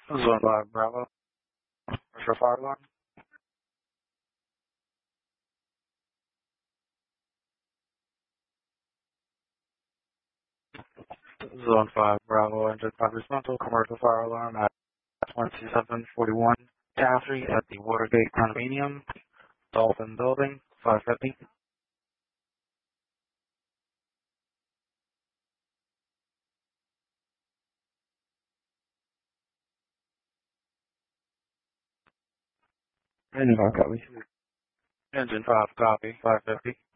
Zone 5 Bravo. Where's your fire alarm? Zone 5 Bravo. Engine 5 responsible. Commercial fire alarm at 2741 Caffrey at the Watergate Condominium. Dolphin Building. 550. Engine 5 copy. Engine 5 copy. 550.